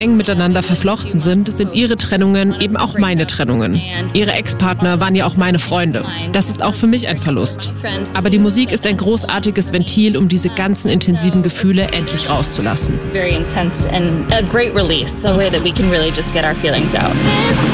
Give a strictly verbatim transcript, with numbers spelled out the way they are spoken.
eng miteinander verflochten sind, sind ihre Trennungen eben auch meine Trennungen. Ihre Ex-Partner waren ja auch meine Freunde. Das ist auch für mich ein Verlust. Aber die Musik ist ein großartiges Ventil, um diese ganzen intensiven Gefühle endlich rauszulassen. Very intense and a great release, a way that we can really just get our feelings out.